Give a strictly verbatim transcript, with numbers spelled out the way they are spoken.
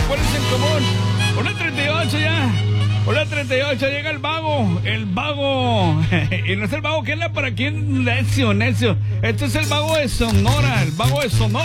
¿Cuál es el común? Una treinta y ocho ya. Una treinta y ocho, llega el vago. El vago. Y no es el vago que anda por aquí, necio, necio. Este es el vago de Sonora. El vago de Sonora.